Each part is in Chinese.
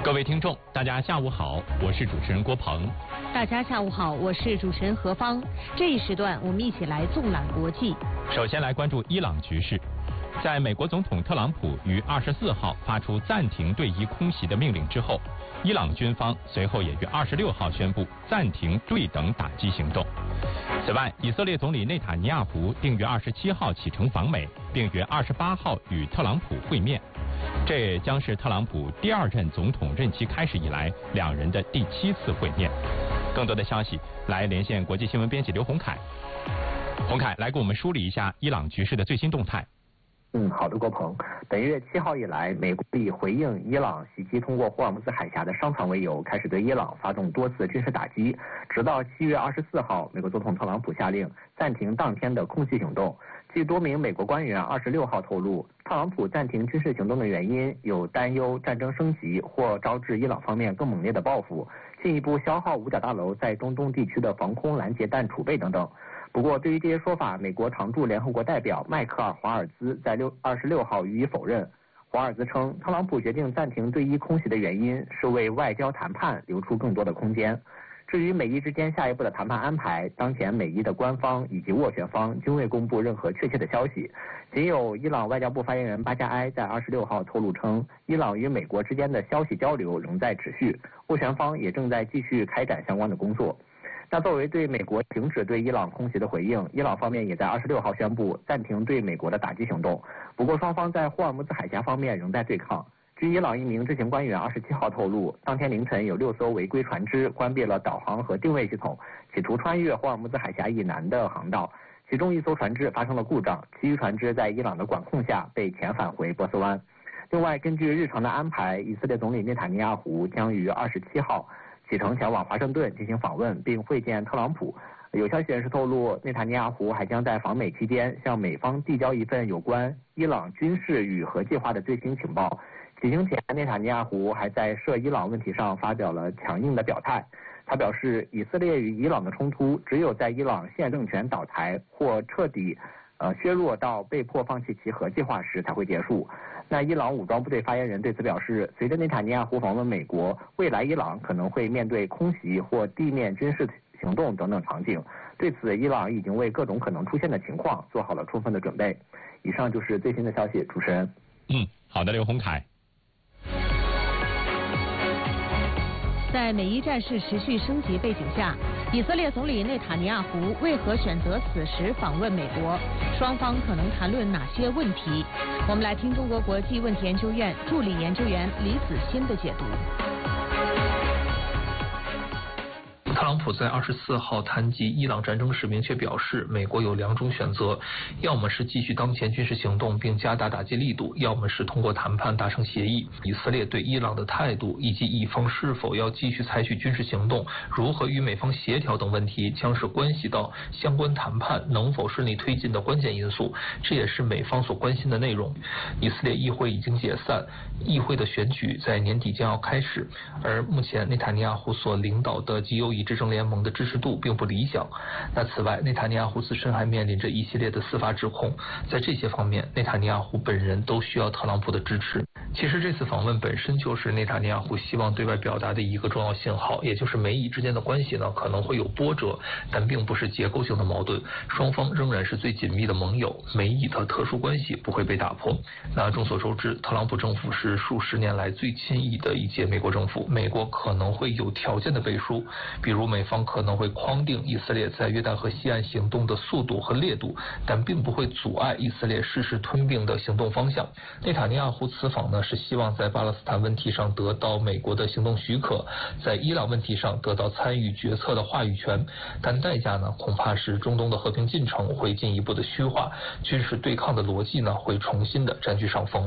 各位听众，大家下午好，我是主持人郭鹏。 大家下午好，我是主持人何芳。这一时段我们一起来纵览国际。 首先来关注伊朗局势。在美国总统特朗普于24号发出暂停对伊空袭的命令之后，伊朗军方随后也于26号宣布暂停对等打击行动。此外，以色列总理内塔尼亚胡定于27号启程访美，并于28号与特朗普会面。这也将是特朗普第2任总统任期开始以来两人的第7次会面。更多的消息，来连线国际新闻编辑刘洪凯。洪凯，来给我们梳理一下伊朗局势的最新动态。 好的，郭鹏。本月7号以来，美国以回应伊朗袭击通过霍尔木兹海峡的商船为由，开始对伊朗发动多次军事打击，直到7月24号，美国总统特朗普下令暂停当天的空袭行动。据多名美国官员26号透露，特朗普暂停军事行动的原因有担忧战争升级或招致伊朗方面更猛烈的报复，进一步消耗五角大楼在中东地区的防空拦截弹储备等等。不过，对于这些说法，美国常驻联合国代表迈克尔·华尔兹在26号予以否认。华尔兹称，特朗普决定暂停对伊空袭的原因是为外交谈判留出更多的空间。至于美伊之间下一步的谈判安排，当前美伊的官方以及斡旋方均未公布任何确切的消息。仅有伊朗外交部发言人巴加埃在26号透露称，伊朗与美国之间的消息交流仍在持续，斡旋方也正在继续开展相关的工作。那作为对美国停止对伊朗空袭的回应，伊朗方面也在26号宣布暂停对美国的打击行动。不过，双方在霍尔木兹海峡方面仍在对抗。据伊朗一名知情官员27号透露，当天凌晨有6艘违规船只关闭了导航和定位系统，企图穿越霍尔木兹海峡以南的航道。其中1艘船只发生了故障，其余船只在伊朗的管控下被遣返回波斯湾。另外，根据日常的安排，以色列总理内塔尼亚胡将于27号启程前往华盛顿进行访问，并会见特朗普。有消息人士透露，内塔尼亚胡还将在访美期间向美方递交一份有关伊朗军事与核计划的最新情报。起行前，内塔尼亚胡还在涉伊朗问题上发表了强硬的表态。他表示，以色列与伊朗的冲突只有在伊朗现政权倒台或彻底削弱到被迫放弃其核计划时才会结束。那伊朗武装部队发言人对此表示，随着内塔尼亚胡访问美国，未来伊朗可能会面对空袭或地面军事行动等等场景。对此，伊朗已经为各种可能出现的情况做好了充分的准备。以上就是最新的消息，主持人。 好的，刘洪凯。 在美伊战事持续升级背景下，以色列总理内塔尼亚胡为何选择此时访问美国？双方可能谈论哪些问题？我们来听中国国际问题研究院助理研究员李子欣的解读。 特朗普在24号谈及伊朗战争时明确表示，美国有2种选择，要么是继续当前军事行动并加大打击力度，要么是通过谈判达成协议。以色列对伊朗的态度以及以方是否要继续采取军事行动，如何与美方协调等问题，将是关系到相关谈判能否顺利推进的关键因素，这也是美方所关心的内容。以色列议会已经解散，议会的选举在年底将要开始，而目前内塔尼亚胡所领导的极右翼执政联盟的支持度并不理想。那此外，内塔尼亚胡自身还面临着一系列的司法指控，在这些方面，内塔尼亚胡本人都需要特朗普的支持。其实这次访问本身就是内塔尼亚胡希望对外表达的一个重要信号，也就是美以之间的关系呢可能会有波折，但并不是结构性的矛盾，双方仍然是最紧密的盟友，美以的特殊关系不会被打破。那众所周知，特朗普政府是数十年来最亲意的一届美国政府，美国可能会有条件的背书，比如美方可能会框定以色列在约旦河西岸行动的速度和烈度，但并不会阻碍以色列誓师吞并的行动方向。内塔尼亚胡此访呢，是希望在巴勒斯坦问题上得到美国的行动许可，在伊朗问题上得到参与决策的话语权，但代价呢，恐怕是中东的和平进程会进一步的虚化，军事对抗的逻辑呢，会重新的占据上风。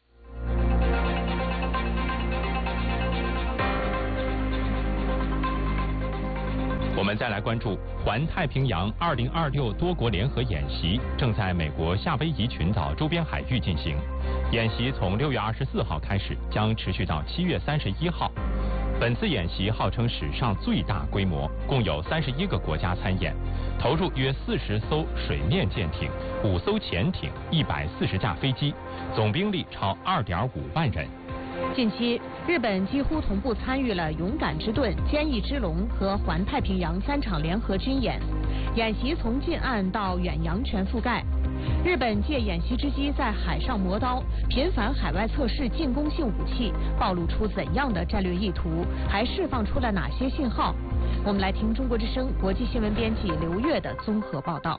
我们再来关注环太平洋2026多国联合演习正在美国夏威夷群岛周边海域进行。演习从6月24号开始，将持续到7月31号。本次演习号称史上最大规模，共有31个国家参演，投入约40艘水面舰艇、5艘潜艇、140架飞机，总兵力超2.5万人。 近期，日本几乎同步参与了勇敢之盾、坚毅之龙和环太平洋3场联合军演，演习从近岸到远洋全覆盖。日本借演习之机在海上磨刀，频繁海外测试进攻性武器，暴露出怎样的战略意图？还释放出了哪些信号？我们来听中国之声国际新闻编辑刘越的综合报道。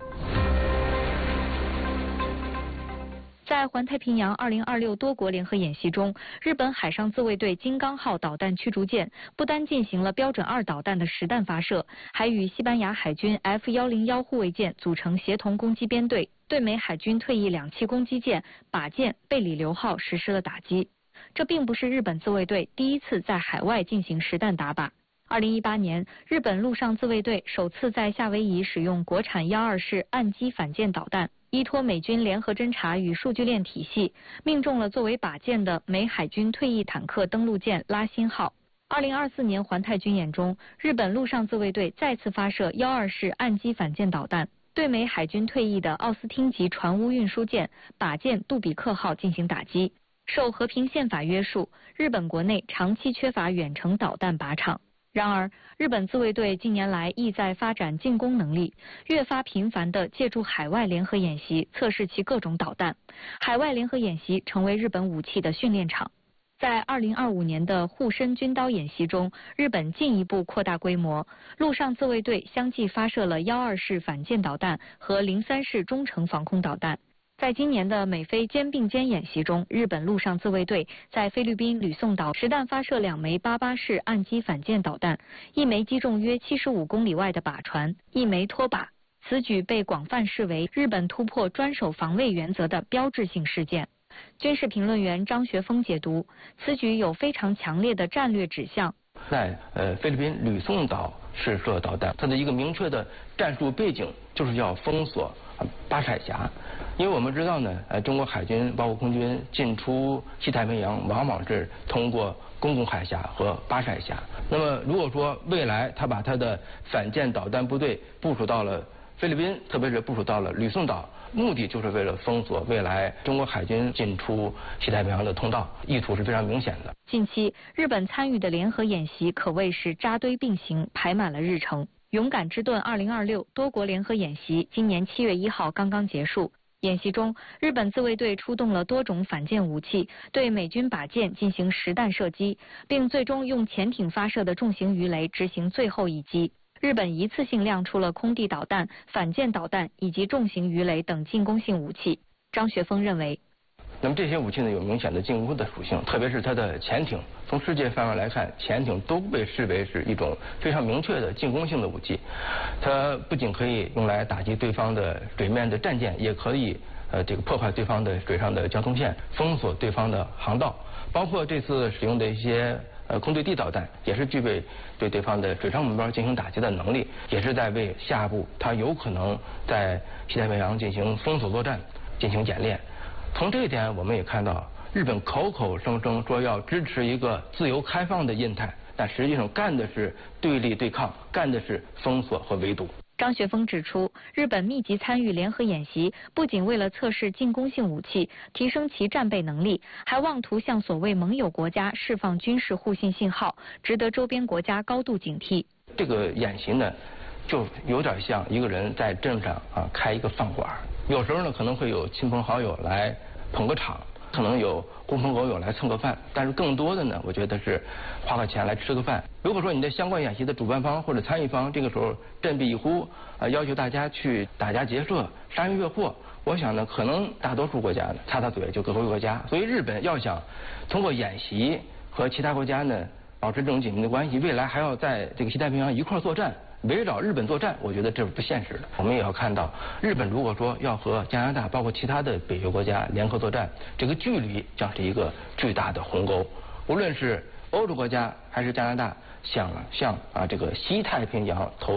在环太平洋2026多国联合演习中，日本海上自卫队金刚号导弹驱逐舰不单进行了标准2导弹的实弹发射，还与西班牙海军 F101护卫舰组成协同攻击编队，对美海军退役2栖攻击舰靶舰贝里流号实施了打击。这并不是日本自卫队第一次在海外进行实弹打靶。2018年，日本陆上自卫队首次在夏威夷使用国产12式岸基反舰导弹，依托美军联合侦察与数据链体系，命中了作为靶舰的美海军退役坦克登陆舰拉辛号。2024年环太军演中，日本陆上自卫队再次发射12式岸基反舰导弹，对美海军退役的奥斯汀级船坞运输舰靶舰杜比克号进行打击。受和平宪法约束，日本国内长期缺乏远程导弹靶场。然而，日本自卫队近年来意在发展进攻能力，越发频繁地借助海外联合演习测试其各种导弹。海外联合演习成为日本武器的训练场。在2025年的护身军刀演习中，日本进一步扩大规模，陆上自卫队相继发射了12式反舰导弹和03式中程防空导弹。在今年的美菲肩并肩演习中，日本陆上自卫队在菲律宾吕宋岛实弹发射2枚88式岸基反舰导弹，1枚击中约75公里外的靶船，1枚脱靶。此举被广泛视为日本突破专守防卫原则的标志性事件。军事评论员张学峰解读，此举有非常强烈的战略指向。 在菲律宾吕宋岛试射导弹，它的一个明确的战术背景就是要封锁巴士海峡。因为我们知道呢，中国海军包括空军进出西太平洋往往是通过公共海峡和巴士海峡。那么如果说未来他把他的反舰导弹部队部署到了菲律宾，特别是部署到了吕宋岛，目的就是为了封锁未来中国海军进出西太平洋的通道，意图是非常明显的。 近期日本参与的联合演习可谓是扎堆并行，排满了日程。勇敢之盾2026多国联合演习今年7月1号刚刚结束。演习中，日本自卫队出动了多种反舰武器，对美军靶舰进行实弹射击，并最终用潜艇发射的重型鱼雷执行最后一击。日本一次性亮出了空地导弹、反舰导弹以及重型鱼雷等进攻性武器。张学峰认为， 那么这些武器呢有明显的进攻的属性，特别是它的潜艇。从世界范围来看，潜艇都被视为是一种非常明确的进攻性的武器。它不仅可以用来打击对方的水面的战舰，也可以破坏对方的水上的交通线，封锁对方的航道。包括这次使用的一些空对地导弹，也是具备对对方的水上目标进行打击的能力，也是在为下一步它有可能在西太平洋进行封锁作战进行演练。从这一点，我们也看到，日本口口声声说要支持一个自由开放的印太，但实际上干的是对立对抗，干的是封锁和围堵。 张学峰指出，日本密集参与联合演习，不仅为了测试进攻性武器，提升其战备能力，还妄图向所谓盟友国家释放军事互信信号，值得周边国家高度警惕。 这个演习呢，就有点像一个人在镇上开一个饭馆，有时候呢可能会有亲朋好友来捧个场，可能有狐朋狗友来蹭个饭，但是更多的呢，我觉得是花个钱来吃个饭。如果说你的相关演习的主办方或者参与方这个时候振臂一呼，要求大家去打家劫舍、杀人越货，我想呢，可能大多数国家呢擦擦嘴就各回国家。所以日本要想通过演习和其他国家呢保持这种紧密的关系，未来还要在这个西太平洋一块作战，围绕日本作战，我觉得这是不现实的。我们也要看到，日本如果说要和加拿大包括其他的北约国家联合作战，这个距离将是一个巨大的鸿沟。无论是欧洲国家还是加拿大，想向这个西太平洋投